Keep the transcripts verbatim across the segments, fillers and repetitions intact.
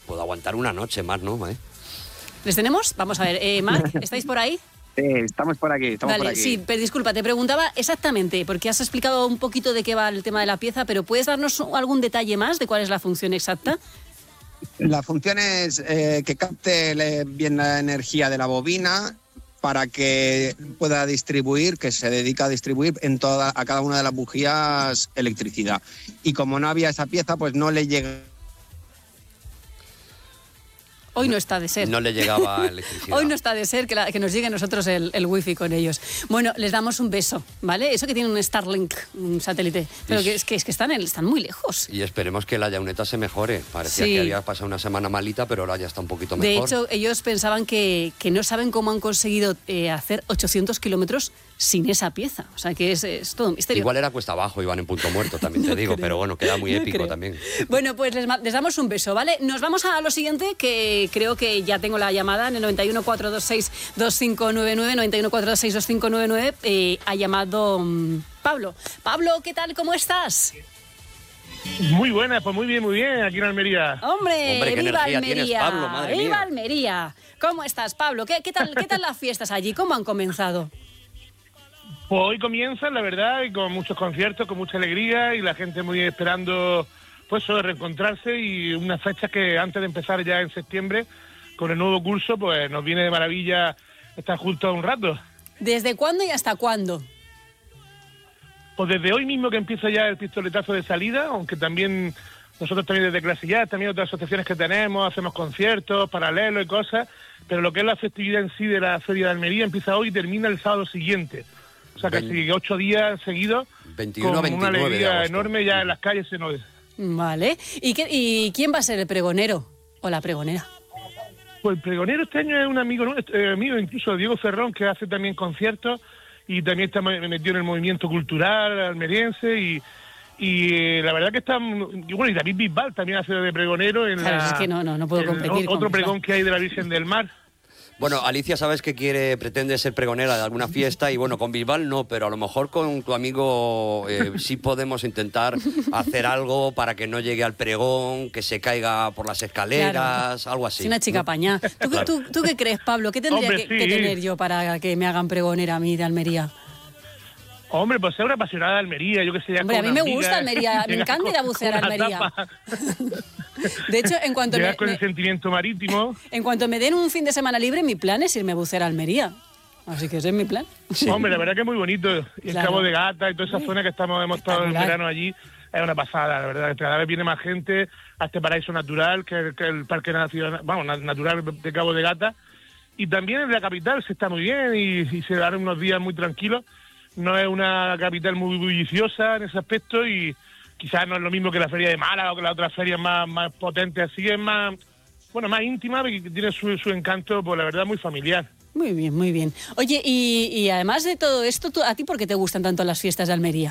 puedo aguantar una noche más, ¿no? ¿Eh? ¿Les tenemos? Vamos a ver. Eh, Marc, ¿estáis por ahí? Sí, estamos por aquí, estamos Vale, por aquí. sí, pero disculpa, te preguntaba exactamente, porque has explicado un poquito de qué va el tema de la pieza, pero ¿puedes darnos algún detalle más de cuál es la función exacta? La función es eh, que capte bien la energía de la bobina para que pueda distribuir, que se dedica a distribuir en toda, a cada una de las bujías electricidad. Y como no había esa pieza, pues no le llega... Hoy no está de ser. No le llegaba electricidad. Hoy no está de ser que, la, que nos llegue a nosotros el, el wifi con ellos. Bueno, les damos un beso, ¿vale? Eso que tiene un Starlink, un satélite. Pero que es que, es que están, en, están muy lejos. Y esperemos que la Yauneta se mejore. Parecía sí. que había pasado una semana malita, pero ahora ya está un poquito mejor. De hecho, ellos pensaban que, que no saben cómo han conseguido eh, hacer ochocientos kilómetros sin esa pieza. O sea, que es, es todo un misterio. Igual era cuesta abajo, iban en punto muerto, también no te digo. creo. Pero bueno, queda muy no épico creo. también. Bueno, pues les, les damos un beso, ¿vale? Nos vamos a lo siguiente, que creo que ya tengo la llamada en el noventa y uno, cuatrocientos veintiséis, veinticinco noventa y nueve, noventa y uno, cuatrocientos veintiséis, veinticinco noventa y nueve. Eh, ha llamado um, Pablo. Pablo, ¿qué tal? ¿Cómo estás? Muy buena, pues muy bien, muy bien, aquí en Almería. Hombre, Hombre, qué viva energía Almería. tienes, Pablo, madre ¡Viva mía! Almería! ¿Cómo estás, Pablo? ¿Qué, qué, tal, ¿Qué tal las fiestas allí? ¿Cómo han comenzado? Pues hoy comienzan, la verdad, y con muchos conciertos, con mucha alegría, y la gente muy esperando, pues, eso, reencontrarse, y unas fechas que antes de empezar ya en septiembre, con el nuevo curso, pues nos viene de maravilla estar juntos un rato. ¿Desde cuándo y hasta cuándo? Pues desde hoy mismo que empieza ya el pistoletazo de salida, aunque también nosotros también desde Clase Ya, también otras asociaciones que tenemos, hacemos conciertos paralelos y cosas, pero lo que es la festividad en sí de la Feria de Almería empieza hoy y termina el sábado siguiente. O sea, casi ocho días seguidos, veintiuno, con veintinueve una alegría de agosto. enorme ya en las calles se nos... Vale. ¿Y, qué, ¿Y quién va a ser el pregonero o la pregonera? Pues el pregonero este año es un amigo nuestro, eh, amigo incluso Diego Ferrón, que hace también conciertos y también está metido en el movimiento cultural almeriense y, y eh, la verdad que está... Y bueno, y David Bisbal también hace de pregonero en claro, la, es que no, no, no puedo competir con otro Bisbal. pregón que hay de la Virgen del Mar. Bueno, Alicia, sabes que quiere, pretende ser pregonera de alguna fiesta y bueno, con Bisbal no, pero a lo mejor con tu amigo eh, sí podemos intentar hacer algo para que no llegue al pregón, que se caiga por las escaleras, claro. Algo así. Es una chica ¿no? pañá. ¿Tú, claro. ¿tú, ¿Tú qué crees, Pablo? ¿Qué tendría Hombre, que, sí. que tener yo para que me hagan pregonera a mí de Almería? Hombre, pues ser una apasionada de Almería, yo que sé. Ya Hombre, a mí me amiga, gusta Almería, me encanta ir a bucear a Almería. De hecho, en cuanto Llegas me, con me, el sentimiento marítimo. En cuanto me den un fin de semana libre, mi plan es irme a bucear a Almería. Así que ese es mi plan. Sí. Hombre, la verdad que es muy bonito. Y claro. el Cabo de Gata y toda esa zona que estamos hemos estado en verano allí, es una pasada, la verdad. Cada vez viene más gente a este paraíso natural, que es el, el Parque Nacional, vamos, natural de Cabo de Gata. Y también en la capital se está muy bien y, y se dan unos días muy tranquilos. No es una capital muy bulliciosa en ese aspecto y quizás no es lo mismo que la feria de Málaga o que las otras ferias más, más potentes, así es más, bueno, más íntima y tiene su, su encanto, pues la verdad, muy familiar. Muy bien, muy bien. Oye, y, y además de todo esto, ¿tú, ¿a ti por qué te gustan tanto las fiestas de Almería?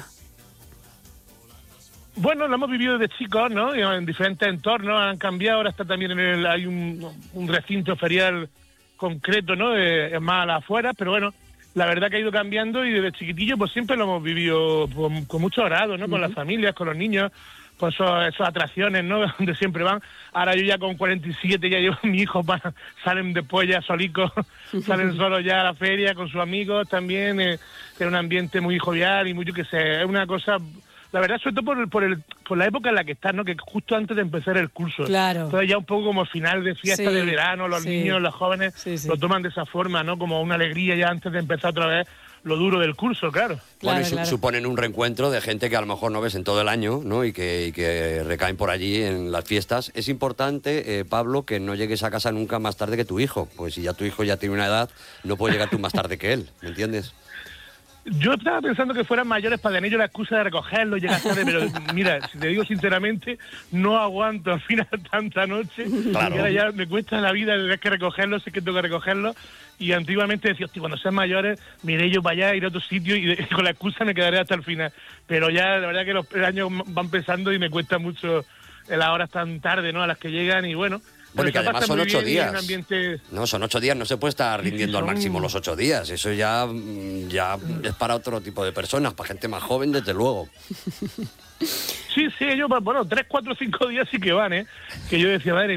Bueno, lo hemos vivido desde chicos, ¿no? En diferentes entornos, han cambiado, ahora está también en el, hay un, un recinto ferial concreto, ¿no? Eh, es más a las afueras, pero bueno, la verdad que ha ido cambiando y desde chiquitillo pues siempre lo hemos vivido con, con mucho agrado, ¿no? Uh-huh. Con las familias, con los niños, pues esas atracciones, ¿no? Donde siempre van. Ahora yo ya con cuarenta y siete ya llevo a mi hijo, para, salen después ya solicos, salen solos ya a la feria con sus amigos también, eh, es un ambiente muy jovial y muy, yo qué sé, es una cosa... La verdad, sobre todo por, el, por, el, por la época en la que estás, ¿no? Que justo antes de empezar el curso. Claro. Entonces ya un poco como final de fiesta, sí, de verano, los sí. niños, los jóvenes, sí, sí. lo toman de esa forma, ¿no? Como una alegría ya antes de empezar otra vez lo duro del curso, claro. Bueno, claro, y su claro. suponen un reencuentro de gente que a lo mejor no ves en todo el año, ¿no? Y que, y que recaen por allí en las fiestas. Es importante, eh, Pablo, que no llegues a casa nunca más tarde que tu hijo. Pues si ya tu hijo ya tiene una edad, no puedes llegar tú más tarde que él, ¿me entiendes? Yo estaba pensando que fueran mayores para tener yo la excusa de recogerlo y llegar tarde, pero mira, si te digo sinceramente, no aguanto al final tanta noche. Claro. Y ahora ya me cuesta la vida tener que recogerlo, sé que tengo que recogerlo. Y antiguamente decía, hostia, cuando sean mayores, me iré yo para allá, iré a otro sitio y, de, y con la excusa me quedaré hasta el final. Pero ya, la verdad que los años van pesando y me cuesta mucho las horas tan tarde, ¿no? A las que llegan y bueno... Bueno, y que además son ocho días. Ambiente... No, son ocho días, no se puede estar rindiendo sí, son... al máximo los ocho días. Eso ya, ya es para otro tipo de personas, para gente más joven, desde luego. Sí, sí, ellos, bueno, tres, cuatro, cinco días sí que van, ¿eh? Que yo decía, madre